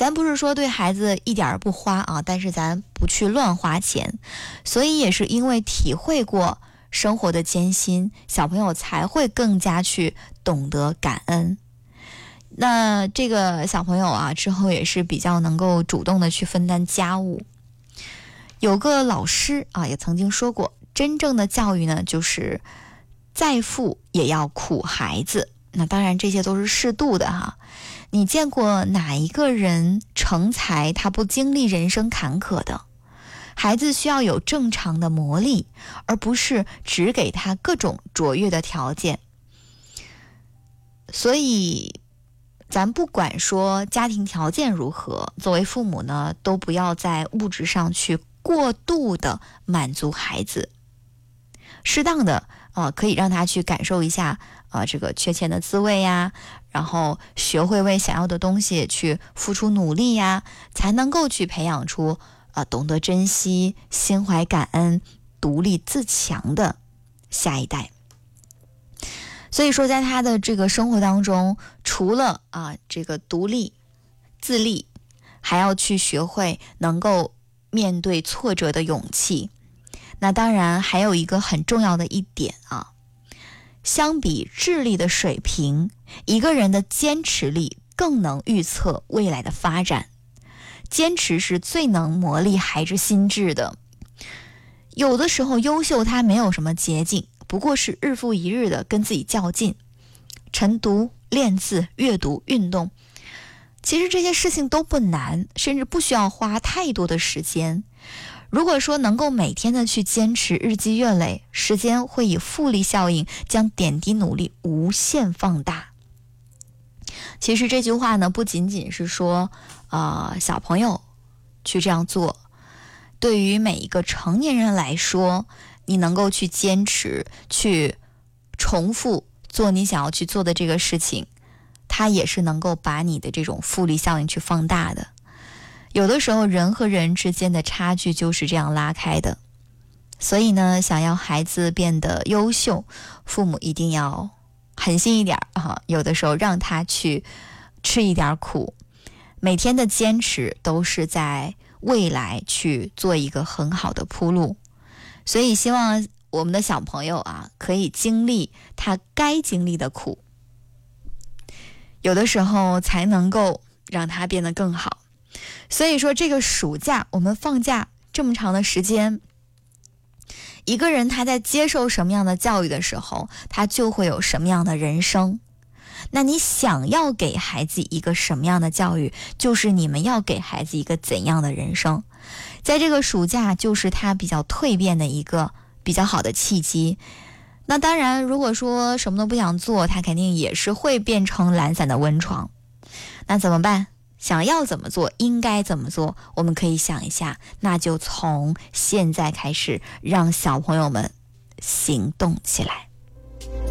咱不是说对孩子一点儿不花啊，但是咱不去乱花钱，所以也是因为体会过生活的艰辛，小朋友才会更加去懂得感恩。那这个小朋友啊，之后也是比较能够主动的去分担家务。有个老师啊，也曾经说过，真正的教育呢，就是再富也要苦孩子。那当然这些都是适度的哈。你见过哪一个人成才他不经历人生坎坷的？孩子需要有正常的磨砺，而不是只给他各种卓越的条件。所以咱不管说家庭条件如何，作为父母呢，都不要在物质上去过度的满足孩子，适当的可以让他去感受一下这个缺钱的滋味呀，然后学会为想要的东西去付出努力呀，才能够去培养出懂得珍惜、心怀感恩、独立自强的下一代。所以说在他的这个生活当中，除了这个独立自立，还要去学会能够面对挫折的勇气。那当然还有一个很重要的一点相比智力的水平，一个人的坚持力更能预测未来的发展。坚持是最能磨砺孩子心智的。有的时候优秀它没有什么捷径，不过是日复一日的跟自己较劲，晨读、练字、阅读、运动，其实这些事情都不难，甚至不需要花太多的时间。如果说能够每天的去坚持，日积月累，时间会以复利效应将点滴努力无限放大。其实这句话呢，不仅仅是说小朋友去这样做，对于每一个成年人来说，你能够去坚持，去重复做你想要去做的这个事情，它也是能够把你的这种复利效应去放大的。有的时候人和人之间的差距就是这样拉开的。所以呢，想要孩子变得优秀，父母一定要狠心一点有的时候让他去吃一点苦，每天的坚持都是在未来去做一个很好的铺路。所以希望我们的小朋友可以经历他该经历的苦，有的时候才能够让他变得更好。所以说这个暑假我们放假这么长的时间，一个人他在接受什么样的教育的时候，他就会有什么样的人生。那你想要给孩子一个什么样的教育，就是你们要给孩子一个怎样的人生。在这个暑假就是他比较蜕变的一个比较好的契机。那当然如果说什么都不想做，他肯定也是会变成懒散的温床。那怎么办？想要怎么做，应该怎么做，我们可以想一下，那就从现在开始让小朋友们行动起来。